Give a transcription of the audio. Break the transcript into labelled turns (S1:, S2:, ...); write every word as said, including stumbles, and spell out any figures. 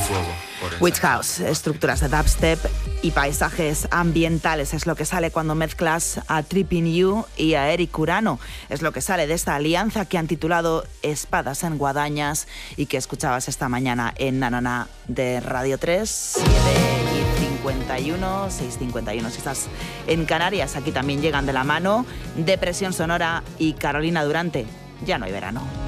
S1: fuego. Por
S2: Witch House, estructuras de dubstep y paisajes ambientales es lo que sale cuando mezclas a Tripping You y a Eric Urano. Es lo que sale de esta alianza que han titulado Espadas en Guadañas y que escuchabas esta mañana en Nanana de Radio tres, siete y cincuenta y uno, seis cincuenta y uno. Si estás en Canarias, aquí también llegan de la mano Depresión Sonora y Carolina Durante. Ya no hay verano.